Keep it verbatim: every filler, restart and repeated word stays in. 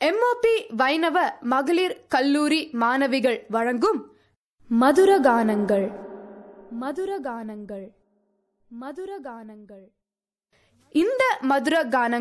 MOP வைணவ மகளிர் கல்லூரி மாணவிகள் வழங்கும் மதுரகானங்கள் மதுரகானங்கள் மதுரகானங்கள் இந்த மதுரகானங்கள்